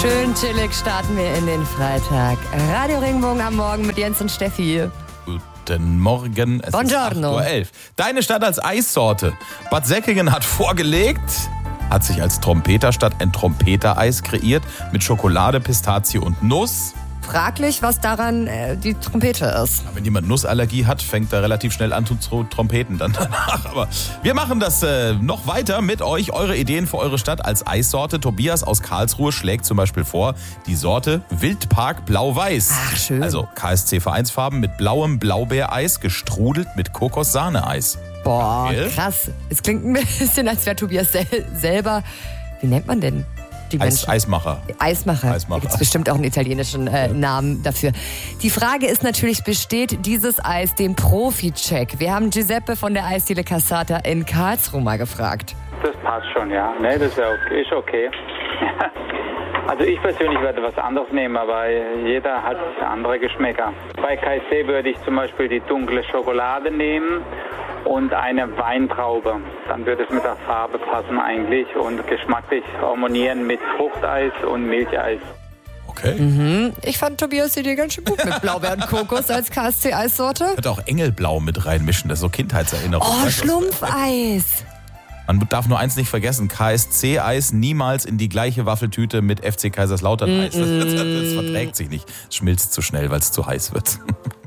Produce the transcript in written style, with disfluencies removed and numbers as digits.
Schön chillig starten wir in den Freitag. Radio Regenbogen am Morgen mit Jens und Steffi. Guten Morgen, es Buongiorno. ist 8.11 Uhr. Deine Stadt als Eissorte. Bad Säckingen hat vorgelegt, hat sich als Trompeterstadt ein Trompetereis kreiert mit Schokolade, Pistazie und Nuss. Fraglich, was daran die Trompete ist. Wenn jemand Nussallergie hat, fängt er relativ schnell an zu trompeten dann danach. Aber wir machen das noch weiter mit euch. Eure Ideen für eure Stadt als Eissorte. Tobias aus Karlsruhe schlägt zum Beispiel vor, die Sorte Wildpark Blau-Weiß. Ach, schön. Also KSC-Vereinsfarben mit blauem Blaubeereis, gestrudelt mit Kokossahneeis. Boah, Geil. krass. Es klingt ein bisschen, als wäre Tobias selber, wie nennt man denn die Menschen? Eismacher. Eismacher. Eismacher. Da gibt es bestimmt auch einen italienischen Namen dafür. Die Frage ist natürlich, besteht dieses Eis dem Profi-Check? Wir haben Giuseppe von der Eisdiele Cassata in Karlsruhe mal gefragt. Das passt schon, ja. Ne, das ist okay. Also ich persönlich würde was anderes nehmen, aber jeder hat andere Geschmäcker. Bei KSC würde ich zum Beispiel die dunkle Schokolade nehmen und eine Weintraube. Dann würde es mit der Farbe passen eigentlich und geschmacklich harmonieren mit Fruchteis und Milcheis. Okay. Ich fand Tobias Idee ganz schön gut mit Blaubeer und Kokos als KSC-Eissorte. Könnte auch Engelblau mit reinmischen, das ist so Kindheitserinnerung. Oh, Weißt du, Schlumpfeis. Man darf nur eins nicht vergessen, KSC-Eis niemals in die gleiche Waffeltüte mit FC Kaiserslautern-Eis. Das verträgt sich nicht. Es schmilzt zu schnell, weil es zu heiß wird.